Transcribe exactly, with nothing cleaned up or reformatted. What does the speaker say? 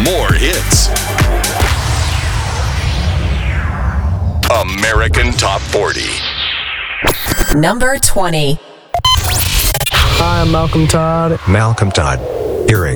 more hits. American Top forty. Number twenty. Hi, I'm Malcolm Todd. Malcolm Todd. Hearing.